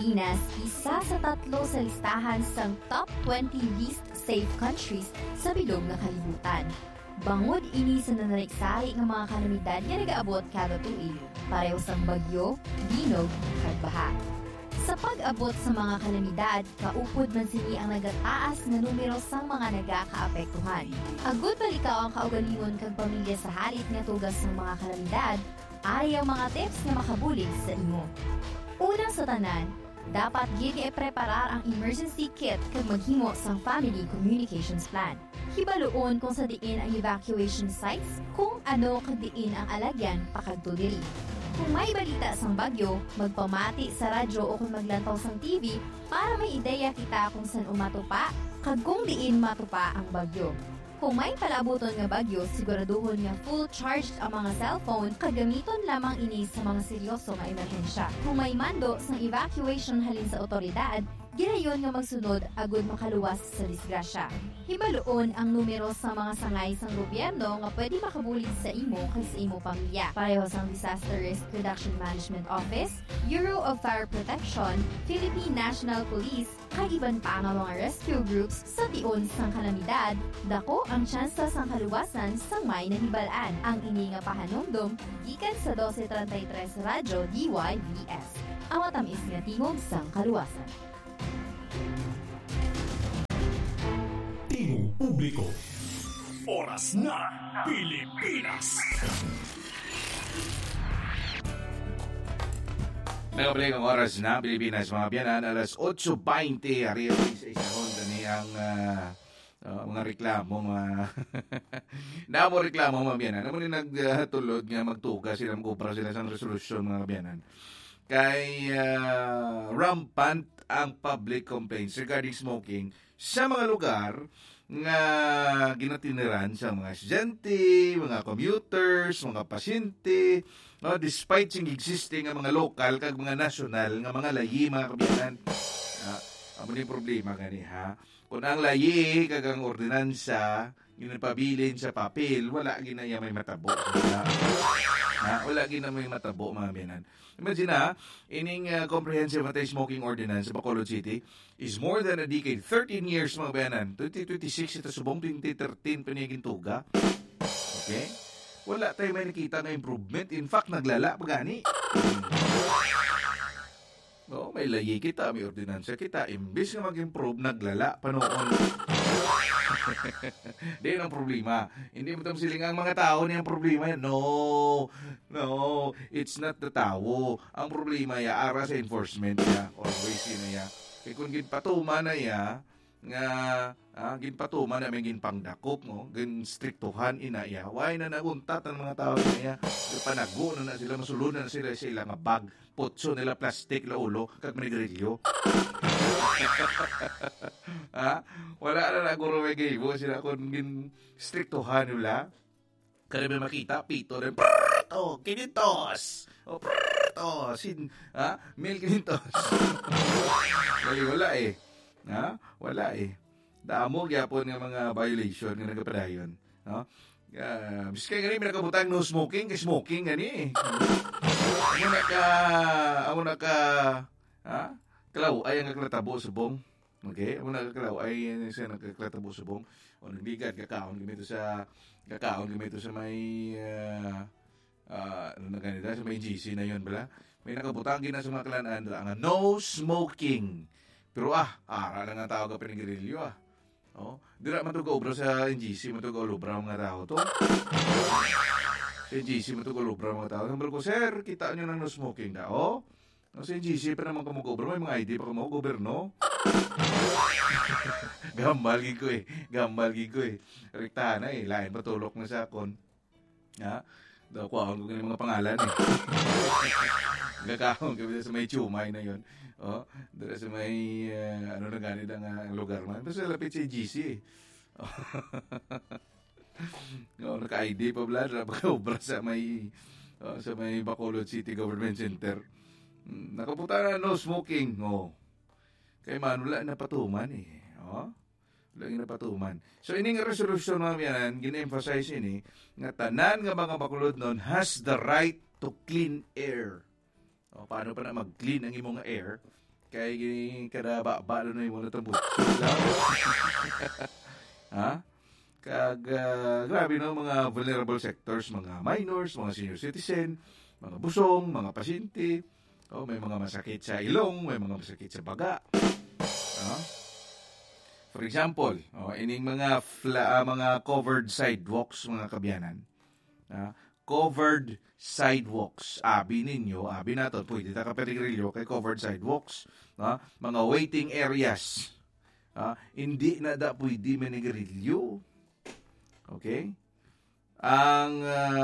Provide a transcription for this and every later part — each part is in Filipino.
Pilipinas isa sa 3 sa listahan sang top 20 least safe countries sa bilog nga kalibutan. Bangod ini sa nanariksari nga mga kalamidad nga nagaabot kada tuig, pareho sang bagyo, binog, kag baha. Sa pag-abot sa mga kalamidad, kaupod man sini ang nagataas nga numero sang mga nagakaapektuhan. Agud balikaw ang kaugalingon kag pamilya sa halit nga tugas ng mga kalamidad, ari ang mga tips nga makabulig sa imo. Una sa tanan, dapat gid i-preparar ang emergency kit kag maghimo sang family communications plan. Hibaluon kung sa diin ang evacuation sites, kung ano kag diin ang alagyan pakadto diri. Kung may balita sang bagyo, magpamati sa radyo o kung maglantaw sang TV para may ideya kita kung saan umatupa kag kung diin matupa ang bagyo. Kung may palabuton nga bagyo, siguraduhon nga full charged ang mga cellphone kag gamiton lamang ini sa mga seryoso nga emerhensya. Kung may mando sang evacuation halin sa otoridad, ginayon nga magsunod agud makaluwas sa disgrasya. Hibaluon ang numero sa mga sangay sang gobyerno nga pwede makabulig sa imo kag sa imo pamilya. Pareho sang Disaster Risk Reduction Management Office, Bureau of Fire Protection, Philippine National Police, kag iban pa nga mga rescue groups sa tion sang kalamidad, dako ang tsansa sang kaluwasan sang may nahibalaan. Ang ini nga pahanumdum gikan sa 1233 Radyo DYVS. Ang matamis nga tingog sang kaluwasan. Tingog publiko. Oras na Pilipinas. Nagabalik ang oras na Pilipinas, mga biyanan, alas 8:20. Hari sa isahon ni ang mga reklamo, Damo reklamo, mga biyanan. Naman yung nagtulod nga magtuga sila, magkupra sila sa resolusyon, mga biyanan. Kay rampant ang public complaints regarding smoking sa mga lugar nga ginatiniran sa mga estudyante, mga commuters, mga pasyente, no, despite sing existing ang mga local kag mga national nga mga layi, mga kabiyanan. Amo ni problema gani ha. Kung ang layi kag ang ordinansa ginapabilin sa papel, wala ginaya may matabo. Wala ginaya may matabo, mga biyanan. Imagine ining comprehensive anti-smoking ordinance sa Bacolod City is more than a decade, 13 years, mga bayanan. 2026 ito subong 2013 piniging tuga. Okay? Wala tayo may nakita na improvement. In fact, naglala pa gani. May layi kita, may ordinansa kita. Imbis nga mag-improve, naglala pa noon. Di ang problema. Hindi mo siling ang mga tao niya ang problema yan. No, it's not the tao. Ang problema ya ara sa enforcement niya. Always yun niya. Kaya kung ginpatuma na ya, nga ginpatuma na may ginpangdakop, no? Ginstriktuhan ina ya. Why na naguntat ang mga tao niya? Panago na sila, masulod na sila sa ilang bag, potso nila plastic la ulo, kag manigrilyo. Wala na naguro may gaybo sila kung ginstriktuhan nila. Kaya may makita, pito rin, kinitos! Mil kinitos. Wala eh. Wala eh. Damo gyapon nga mga violation nga nagapadayon, no? Biskay gani may nakabutang no smoking, kay smoking gani eh. Amo naka klaw ay ang naglatabo subong. Okay? Amo nagklaw ay siya naglatabo subong. O nagbigat kakaon gamito sa may ano na ganito sa may GC na yon bala. May nakabutang gina sa mga kalanan ang no smoking. Pero ara lang nga tao ka pinigirilyo dira man to obra sa NGC, man to obra mga tao to. Sa NGC man to obra mga tao. Sabi ko, sir, kita nyo ng no smoking na, sa NGC pa naman kumukobra, may mga ID pa gobyerno. Gambal gid ko eh. Rektahan na lain patulok na sa akon. Kuhaan ko mga pangalan eh. Gagahon kami sa may Chumay na yon. Dito sa may ano na ganit ang lugar man. Basta lapit sa GC eh. Naka-ID pa blad, pagka-obra sa may Bacolod City Government Center. Nakapunta na no smoking. Kay man wala na patuman eh. Wala na patuman. So ining resolution mga yan, gina-emphasize ini nga tanan nga mga Bacolod nun has the right to clean air. Paano pa na mag-clean ang imong air? Kay kada ba na yung mga tambot. Ha? Grabe no, mga vulnerable sectors, mga minors, mga senior citizen, mga busong, mga pasyente, may mga masakit sa ilong, may mga masakit sa baga. For example, ining mga covered sidewalks, mga kabyanan. Covered sidewalks. Abi nato, pwede ta kaperigrilo kay covered sidewalks. Mga waiting areas. Hindi na da pwede manigrilyo. Okay? Ang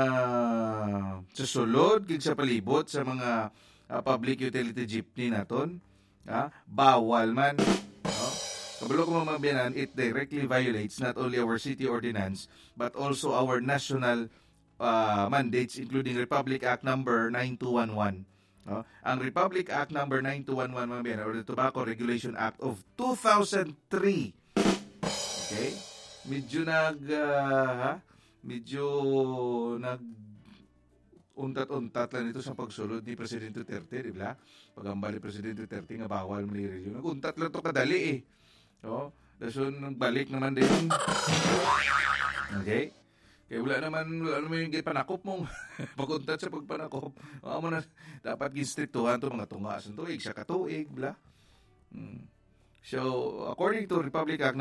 susulod kig sa palibot sa mga public utility jeepney naton, bawal man. Kabalo ko mga biyanan, it directly violates not only our city ordinance but also our national mandates, including Republic Act number 9211. Ang Republic Act number 9211, mga biyanan, or the Tobacco Regulation Act of 2003. Okay? Medyo untat-untat lang ito sa pagsulod ni Presidente Duterte, di ba? Pagambali Presidente Duterte nga bawal manirelyo. Naguntat lang ito kadali eh. Dason balik naman din. Okay? Kaya wala naman yung panakop mong paguntat sa pagpanakop. Mo na dapat ginstriktuhan to mga tunga sa tuig, sa katuig, bla. So, according to Republic Act